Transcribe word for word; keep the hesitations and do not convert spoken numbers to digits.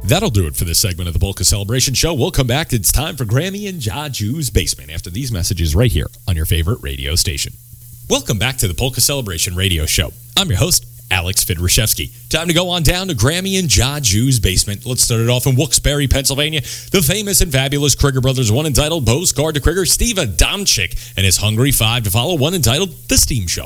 That'll do it for this segment of the Polka Celebration Show. We'll come back. It's time for Grammy and Jaju's Basement after these messages right here on your favorite radio station. Welcome back to the Polka Celebration Radio Show. I'm your host, Alex Fidrashevsky. Time to go on down to Grammy and Jaju's Basement. Let's start it off in Wilkes-Barre, Pennsylvania. The famous and fabulous Krieger Brothers, one entitled Postcard to Krieger, Steve Adamczyk and his Hungry Five to follow, one entitled The Steam Show.